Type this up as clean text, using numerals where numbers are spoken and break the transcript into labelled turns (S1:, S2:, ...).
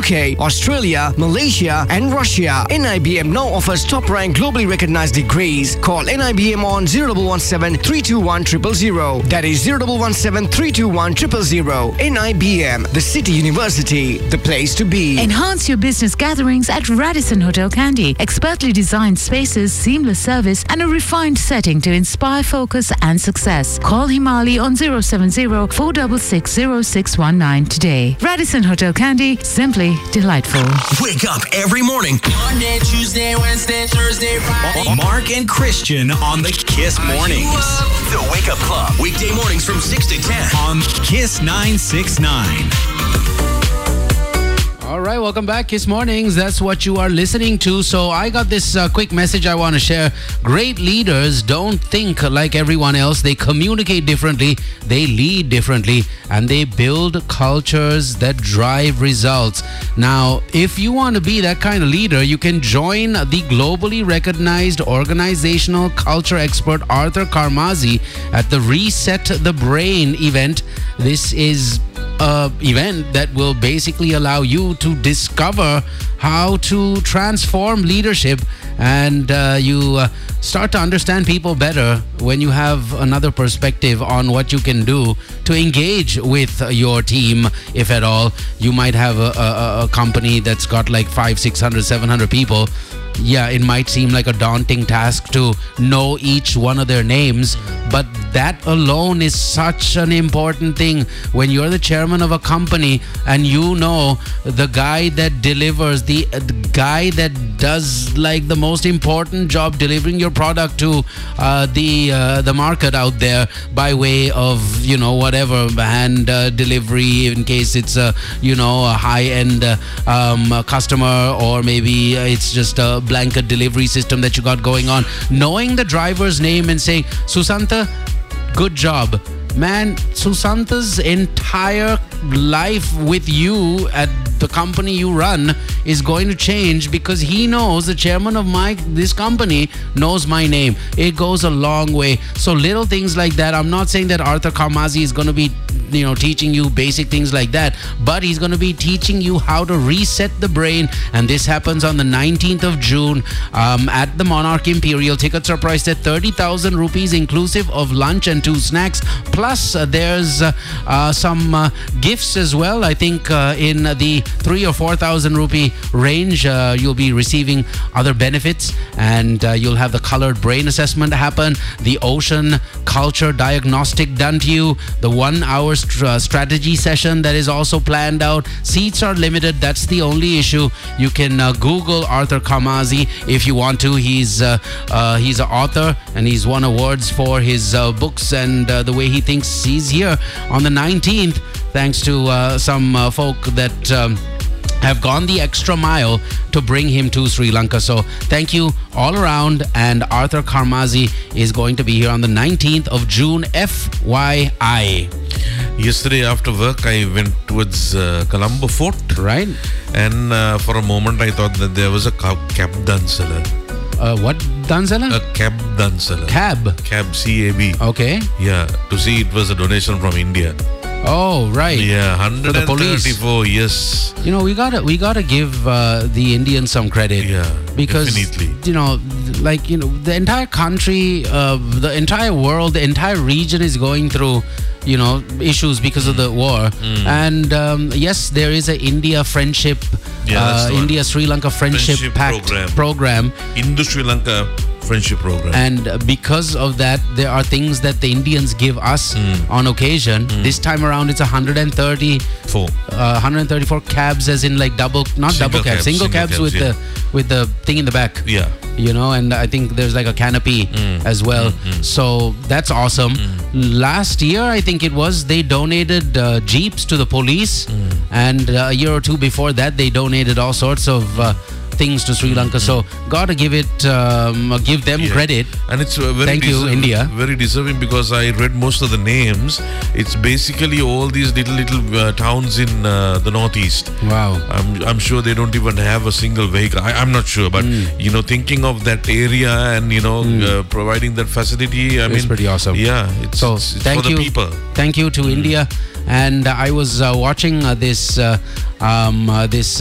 S1: UK, Australia, Malaysia and Russia. NIBM now offers top-ranked globally recognized degrees. Call NIBM on 0117 321 000. That is 0117 321 000. NIBM, the City University, the place to be.
S2: Enhance your business gatherings at Radisson Hotel Kandy. Expertly designed spaces, seamless service and a refined setting to inspire focus and success. Call Himali on 070-466-0619 today. Radisson Hotel Kandy, simply delightful.
S3: Wake up every morning.
S4: Monday, Tuesday, Wednesday, Thursday, Friday.
S3: Mark and Christian on the Kiss Mornings. The Wake Up Club. Weekday mornings from 6 to 10 on Kiss 969.
S5: All right, welcome back, Kiss Mornings. That's what you are listening to. So I got this quick message I want to share. Great leaders don't think like everyone else. They communicate differently, they lead differently, and they build cultures that drive results. Now, if you want to be that kind of leader, you can join the globally recognized organizational culture expert Arthur Karmazi at the Reset the Brain event. This is event that will basically allow you to discover how to transform leadership, and you start to understand people better when you have another perspective on what you can do to engage with your team. If at all, you might have a company that's got like 500, 600, 700 people. Yeah, it might seem like a daunting task to know each one of their names, but that alone is such an important thing. When you're the chairman of a company and you know the guy that delivers, the guy that does like the most important job delivering your product to the market out there by way of, you know, whatever hand delivery, in case it's a high-end customer, or maybe it's just a blanket delivery system that you got going on. Knowing the driver's name and saying, Susanta, good job. Man, Susanta's entire life with you at the company you run is going to change because he knows, the chairman of this company knows my name. It goes a long way. So little things like that. I'm not saying that Arthur Karmazi is going to be teaching you basic things like that, but he's going to be teaching you how to reset the brain. And this happens on the 19th of June at the Monarch Imperial. Tickets are priced at 30,000 rupees inclusive of lunch and 2 snacks. Plus there's some gifts as well. I think in the 3,000 or 4,000 rupee range, you'll be receiving other benefits, and you'll have the colored brain assessment happen, the ocean culture diagnostic done to you, the 1 hour strategy session that is also planned out. Seats are limited. That's the only issue. You can Google Arthur Karmazi if you want to. He's an author, and he's won awards for his books and the way he thinks. He's here on the 19th thanks to some folk that have gone the extra mile to bring him to Sri Lanka. So thank you all around, and Arthur Karmazi is going to be here on the 19th of June, FYI.
S6: Yesterday after work, I went towards Colombo Fort.
S5: Right.
S6: And for a moment, I thought that there was a cab danceler.
S5: What danceler?
S6: A cab danceler.
S5: Cab?
S6: Cab, C-A-B.
S5: Okay.
S6: Yeah, to see it was a donation from India.
S5: Oh, right.
S6: Yeah, 134, yes.
S5: We gotta give the Indians some credit.
S6: Yeah,
S5: because
S6: definitely.
S5: The entire country, the entire world, the entire region is going through issues because of the war. And yes, there is a India friendship, India-Sri Lanka friendship pact program.
S6: Indo-Sri Lanka friendship program.
S5: And because of that, there are things that the Indians give us on occasion. This time around, it's 134 cabs, as in like single cabs with the thing in the back.
S6: Yeah.
S5: And I think there's like a canopy as well. So that's awesome. Last year, I think it was, they donated jeeps to the police, and a year or two before that, they donated all sorts of things to Sri Lanka. So gotta give them credit.
S6: And it's very
S5: thank you, India.
S6: Very deserving, because I read most of the names. It's basically all these little towns in the northeast.
S5: Wow.
S6: I'm sure they don't even have a single vehicle. I'm not sure, but thinking of that area and providing that facility, it's
S5: pretty awesome.
S6: Yeah, it's for the people.
S5: Thank you to India. And I was watching this